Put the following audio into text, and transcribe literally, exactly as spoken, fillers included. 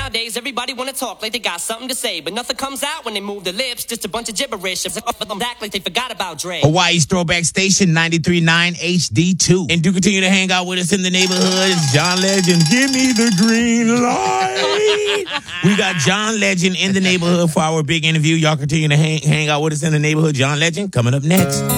Nowadays, everybody wanna talk like they got something to say, but nothing comes out when they move their lips. Just a bunch of gibberish. Them act like they forgot about Dre. Hawaii's Throwback Station, ninety-three point nine H D two. And do continue to hang out with us in the neighborhood. It's John Legend. Give me the green light. We got John Legend in the neighborhood for our big interview. Y'all continue to hang, hang out with us in the neighborhood. John Legend coming up next.